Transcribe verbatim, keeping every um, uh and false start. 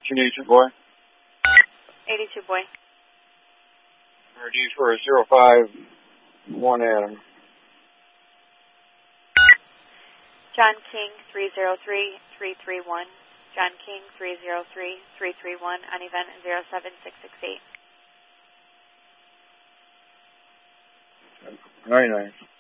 eighty-two boy. eighty-two boy. R D for zero five one Adam. John King three zero three three three one. John King three zero three three three one on event zero seven six six eight. Very nice.